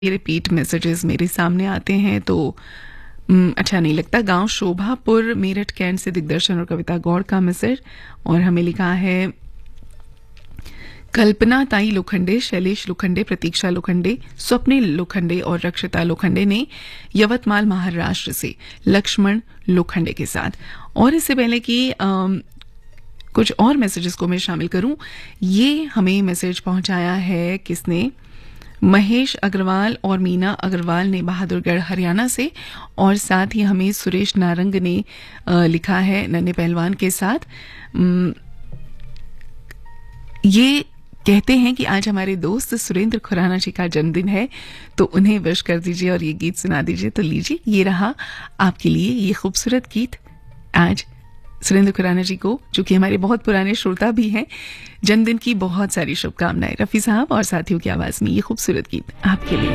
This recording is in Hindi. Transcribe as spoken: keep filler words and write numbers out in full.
रिपीट मैसेजेस मेरे सामने आते हैं तो उम, अच्छा नहीं लगता। गांव शोभापुर मेरठ कैंट से दिग्दर्शन और कविता गौड़ का मैसेज, और हमें लिखा है कल्पना ताई लोखंडे, शैलेश लोखंडे, प्रतीक्षा लोखंडे, स्वप्निल लोखंडे और रक्षिता लोखंडे ने यवतमाल महाराष्ट्र से लक्ष्मण लोखंडे के साथ। और इससे पहले कि अम, कुछ और मैसेजेस को मैं शामिल करूं, ये हमें मैसेज पहुंचाया है किसने, महेश अग्रवाल और मीना अग्रवाल ने बहादुरगढ़ हरियाणा से, और साथ ही हमें सुरेश नारंग ने अ, लिखा है नन्हे पहलवान के साथ। उम, ये कहते हैं कि आज हमारे दोस्त सुरेंद्र खुराना जी का जन्मदिन है, तो उन्हें विश कर दीजिए और ये गीत सुना दीजिए। तो लीजिए, ये रहा आपके लिए ये खूबसूरत गीत। आज सुरेंद्र खुराना जी को, जो कि हमारे बहुत पुराने श्रोता भी हैं, जन्मदिन की बहुत सारी शुभकामनाएं। रफी साहब और साथियों की आवाज में ये खूबसूरत गीत आपके लिए।